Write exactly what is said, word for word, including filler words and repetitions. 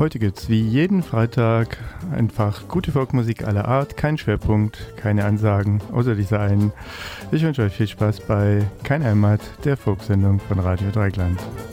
Heute gibt's wie jeden Freitag einfach gute Folkmusik aller Art, kein Schwerpunkt, keine Ansagen, außer dieser einen. Ich wünsche euch viel Spaß bei Kein Heimat, der Folksendung von Radio Dreieckland.